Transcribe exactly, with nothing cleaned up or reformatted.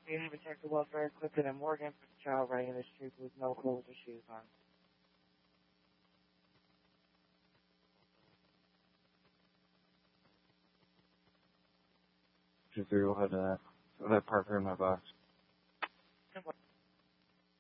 We have a Texas welfare Clifton and Morgan for the child running in the street with no clothes or shoes on. Just go ahead and uh, let Parker in my box. Simple.